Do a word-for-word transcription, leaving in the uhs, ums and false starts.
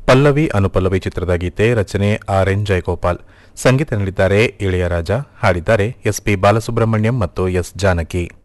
ಪಲ್ಲವಿ ಅನುಪಲ್ಲವಿ ಚಿತ್ರದ ಗೀತೆ ರಚನೆ R N Jayagopal, ಸಂಗೀತ ನೀಡಿದ್ದಾರೆ ಇಳೆಯರಾಜ, ಹಾಡಿದ್ದಾರೆ ಎಸ್ ಪಿ ಬಾಲಸುಬ್ರಹ್ಮಣ್ಯಂ ಮತ್ತು ಎಸ್ ಜಾನಕಿ.